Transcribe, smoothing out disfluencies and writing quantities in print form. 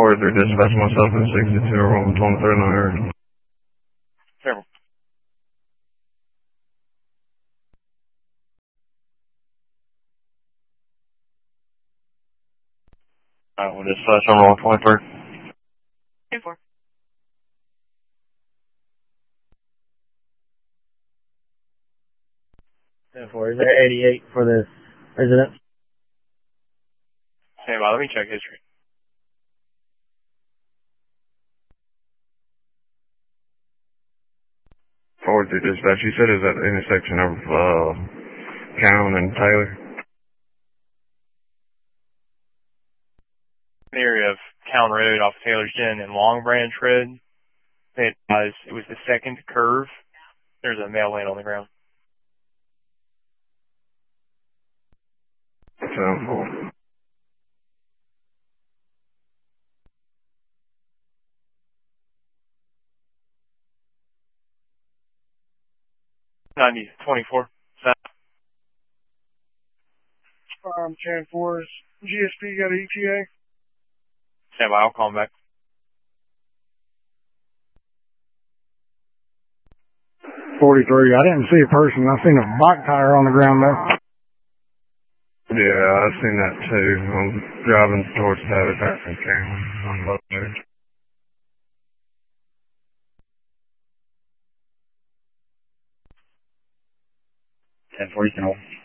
forward through dispatch myself in 62 on 23 Terrible. Alright, we'll dispatch on roll 23. 10-4. 10-4. Is there 88 for this resident? Stand by, let me check history. Forward through dispatch. You said it was at the intersection of Cowan and Taylor. The area of Town Road off Taylor's Gin and Long Branch Road. It was the second curve. There's a male laying on the ground. 7-4. '90 24. 10-4's GSP got an ETA. Stand by, I'll call him back. 43. I didn't see a person. I seen a bike tire on the ground though. Yeah, I've seen that too. I'm driving towards Habitat and Cowan on both sides. 10-4, you can hold.